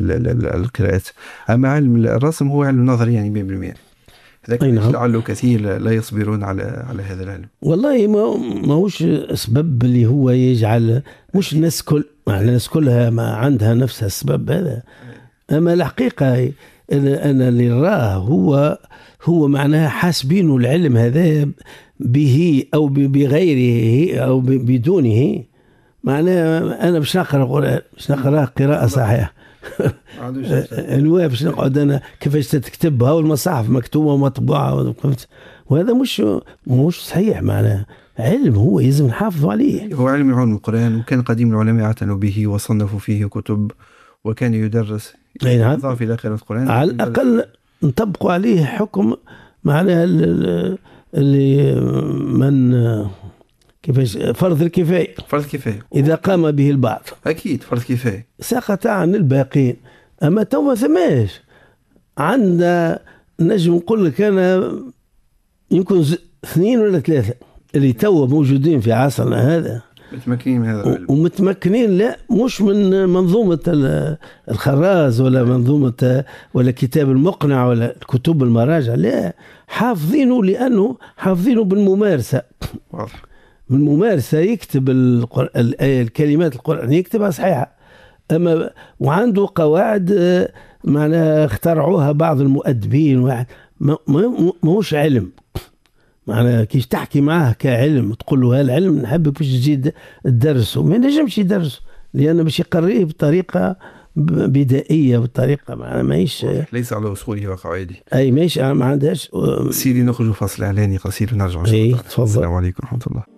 القراءات. أما علم الرسم هو علم نظري يعني 100%. هذاك لعله كثير لا يصبرون على هذا العلم. والله ما هوش أسباب اللي هو يجعل مش الناس الناس كلها ما عندها نفس السبب هذا. أما الحقيقة أنا اللي راه هو معناها حاسبين العلم هذا به أو بغيره أو بدونه. معناها أنا باش نقرأ القرآن باش نقرأ قراءة صحيحة الواف باش نقعد أنا كيفاش تكتبها والمصاحف مكتوبة ومطبوعة وهذا مش صحيح. معناها علم هو يلزم نحافظ عليه. هو علم علوم القرآن، وكان قديم العلماء اعتنوا به وصنفوا فيه كتب وكان يدرس إضافة إلى قراءة القرآن. على الأقل نطبقوا عليه حكم معناها اللي من كيفاش فرض الكفاية. إذا قام به البعض أكيد فرض كفاية سقط عن الباقين. أما تو ما ثماش عندنا نجم نقول لك أنا يمكن 2 ولا 3 اللي تو موجودين في عصرنا هذا متمكنين من هذا العلم ومتمكنين. لا مش من منظومة الخراز ولا منظومة ولا كتاب المقنع ولا كتب المراجع، لا حافظينه لأنه حافظينه بالممارسة. واضح. بالممارسة يكتب الكلمات القرآن يكتبها صحيحة. أما وعنده قواعد معناها اخترعوها بعض المؤدبين ما هوش علم. معناها كيش تحكي معاه كعلم تقول له هالعلم نحبك باش تجي تدرسه ما ينجمش يدرسه لأنه باش يقريه بطريقة بدائية بطريقة ماهيش ليس على أصوله وقواعده. أي ماهيش ما عندهاش. سيدي نخرج فصل إعلاني قصير ونرجع. تفضل. السلام عليكم ورحمة الله.